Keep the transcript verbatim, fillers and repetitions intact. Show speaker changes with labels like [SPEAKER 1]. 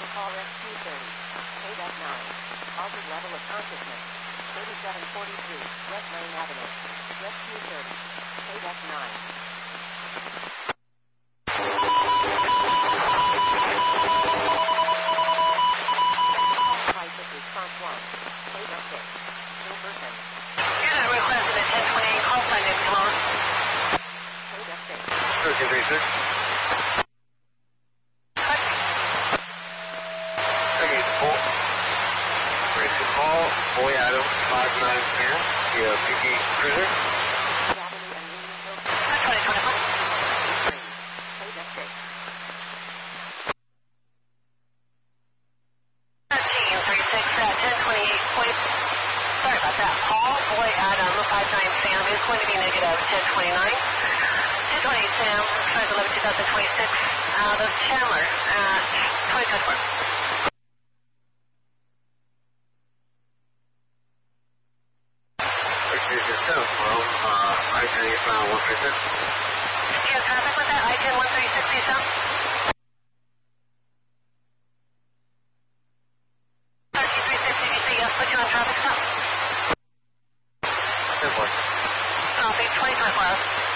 [SPEAKER 1] call Rescue thirty. K D E C nine. Altered level of consciousness. thirty-seven forty-three, West Lane Avenue. Rescue thirty. K D E C nine. Crisis response one. K D E C six. Gilberton.
[SPEAKER 2] Unit requested at ten twenty-eight. Call sign name, come on.
[SPEAKER 1] K D E C six.
[SPEAKER 3] Search and research. Call Boy Adam five nine ten, the uh, P D Cruiser.
[SPEAKER 1] Avenue and Union Hill.
[SPEAKER 2] twenty twenty-five.
[SPEAKER 1] K D E C six.
[SPEAKER 2] thirteen thirty-six at ten twenty-eight. Point. Sorry about that. Call Boy Adam five nine Sam is going to be negative ten twenty-nine. ten twenty-eight Sam, twenty eleven twenty twenty-six out of Chandler at twenty twenty-four.
[SPEAKER 3] I ten one thirty-six.
[SPEAKER 2] Do you have traffic with that I ten one thirty-six, Sam? thirty-three sixty, D C, yes, put you on traffic stop.
[SPEAKER 3] ten four.
[SPEAKER 2] Copy, twenty twenty-four.